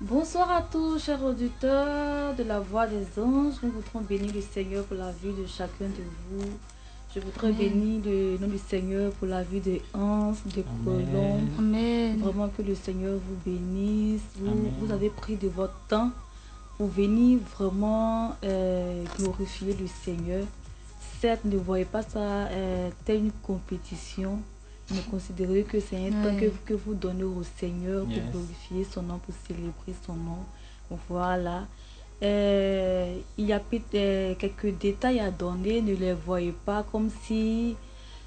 Bonsoir à tous, chers auditeurs de la Voix des Anges. Nous voudrons bénir le Seigneur pour la vie de chacun de vous. Je voudrais bénir le nom du Seigneur pour la vie de Hans, de Colombe. Amen. Vraiment que le Seigneur vous bénisse. Vous avez pris de votre temps pour venir vraiment glorifier le Seigneur. Certes, ne voyez pas ça telle une compétition, mais considérez que c'est un temps que vous donnez au Seigneur pour glorifier son nom, pour célébrer son nom. Voilà. Il y a peut-être quelques détails à donner, ne les voyez pas comme si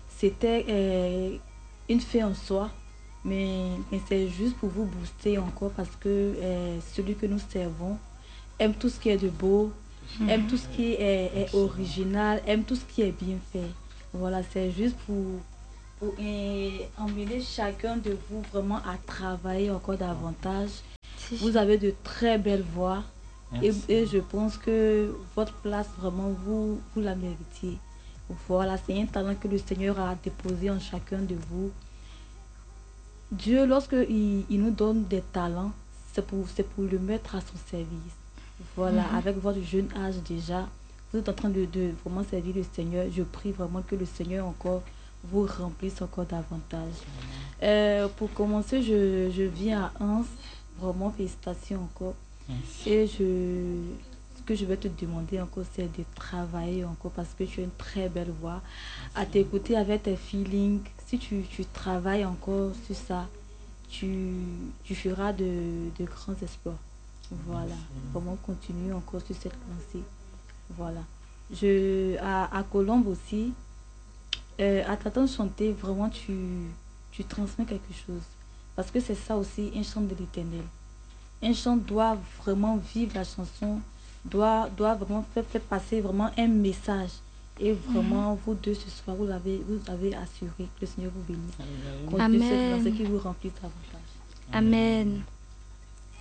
c'était une fin en soi, mais c'est juste pour vous booster encore parce que celui que nous servons aime tout ce qui est de beau, aime tout ce qui est original, aime tout ce qui est bien fait. Voilà, c'est juste pour emmener chacun de vous vraiment à travailler encore davantage. Vous avez de très belles voix et je pense que votre place, vraiment, vous la méritez. Voilà, c'est un talent que le Seigneur a déposé en chacun de vous. Dieu, lorsque il nous donne des talents, c'est pour le mettre à son service. Voilà, avec votre jeune âge déjà, vous êtes en train de vraiment servir le Seigneur. Je prie vraiment que le Seigneur encore vous remplisse encore davantage. Pour commencer, je viens à Hans. Vraiment, félicitations encore. Merci. Et ce que je vais te demander encore, c'est de travailler encore parce que tu as une très belle voix. À t'écouter avec tes feelings, si tu travailles encore sur ça, tu feras de grands exploits. Voilà, vraiment continue encore sur cette lancée. Voilà. À Colombe aussi, à t'entendre chanter, vraiment tu transmets quelque chose. Parce que c'est ça aussi, un chant de l'Éternel. Un chant doit vraiment vivre la chanson, doit vraiment faire passer vraiment un message. Et vraiment, vous deux ce soir, vous avez assuré que le Seigneur vous bénisse. Continuez cette lancée qui vous remplit davantage. Amen.